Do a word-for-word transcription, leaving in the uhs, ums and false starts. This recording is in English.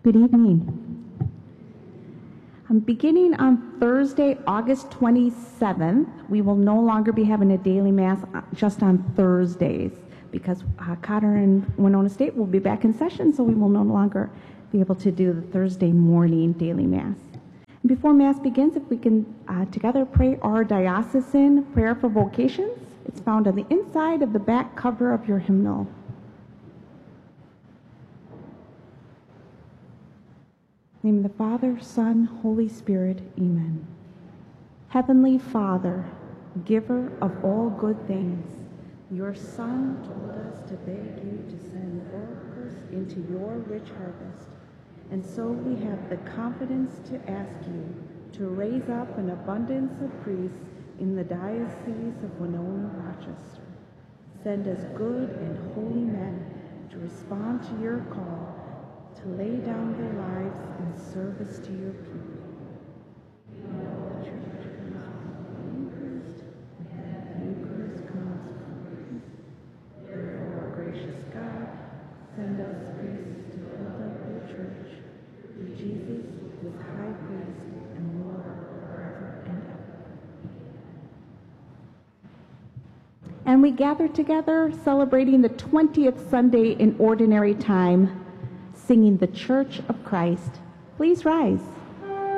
Good evening. Um, beginning on Thursday, August twenty-seventh, we will no longer be having a daily mass just on Thursdays because uh, Cotter and Winona State will be back in session, so we will no longer be able to do the Thursday morning daily mass. And before mass begins, if we can uh, together pray our diocesan prayer for vocations. It's found on the inside of the back cover of your hymnal. In the name of the Father, Son, Holy Spirit, amen. Heavenly Father, giver of all good things, your Son told us to beg you to send workers into your rich harvest. And so we have the confidence to ask you to raise up an abundance of priests in the Diocese of Winona, Rochester. Send us good and holy men to respond to your call to lay down their lives in service to your people. The Church Eucharist, the Eucharist comes from therefore, gracious God, send us priests to build up your church, through Jesus, who is high priest and Lord forever and ever. And we gather together celebrating the twentieth Sunday in Ordinary Time, singing the Church of Christ. Please rise.